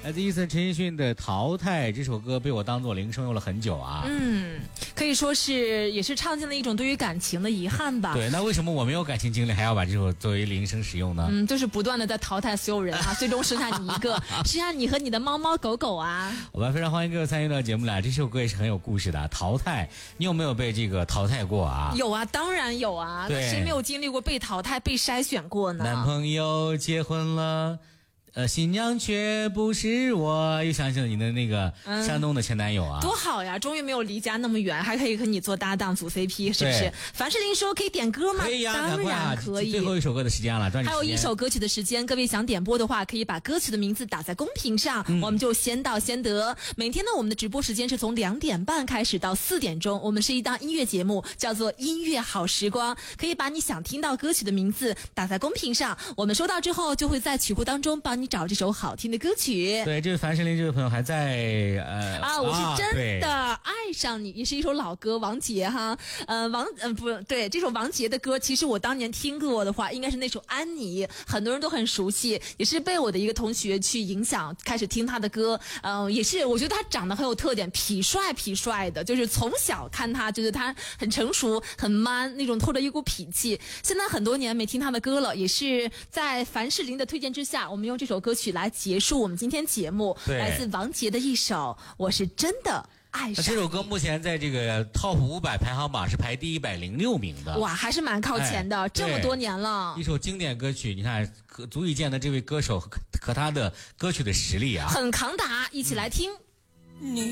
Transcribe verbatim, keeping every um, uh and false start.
来自伊森陈奕迅的《淘汰》这首歌被我当作铃声用了很久啊。 嗯，可以说是也是唱进了一种对于感情的遗憾吧。 对，那为什么我没有感情经历还要把这首作为铃声使用呢？ 嗯，就是不断的在淘汰所有人啊，最终剩下你一个，剩下你和你的猫猫狗狗啊。 我们非常欢迎各位参与到节目来，这首歌也是很有故事的。淘汰，你有没有被这个淘汰过啊？ 有啊，当然有啊，谁没有经历过被淘汰、被筛选过呢？ 男朋友结婚了。呃，新娘却不是我，又想起了你的那个山东的前男友啊， 嗯、多好呀！终于没有离家那么远，还可以和你做搭档组 C P， 是不是？凡士林说可以点歌吗？ 可以呀、啊， 当然可以。 最后一首歌的时间了，抓紧时间。 还有一首歌曲的时间，各位想点播的话，可以把歌曲的名字打在公屏上，嗯、我们就先到先得。每天呢，我们的直播时间是从两点半开始到四点钟，我们是一档音乐节目，叫做音乐好时光，可以把你想听到歌曲的名字打在公屏上，我们收到之后就会在曲库当中帮你找这首好听的歌曲。 对，这位樊胜林这位朋友还在呃啊，我是真的爱上你，也是一首老歌，王杰哈，呃王呃不对，这首王杰的歌，其实我当年听过的话，应该是那首《安妮》，很多人都很熟悉，也是被我的一个同学去影响，开始听他的歌，嗯、呃，也是我觉得他长得很有特点，痞帅痞帅的，就是从小看他，觉得他很成熟，很 man 那种，透着一股痞气。现在很多年没听他的歌了，也是在樊士林的推荐之下，我们用这首歌曲来结束我们今天节目，来自王杰的一首《我是真的爱上》。 这首歌目前在这个 Top 五百排行榜是排第一百零六名的， 哇，还是蛮靠前的，哎、这么多年了。 一首经典歌曲，你看，足以见得这位歌手和和他的歌曲的实力啊， 很扛打，一起来听。 嗯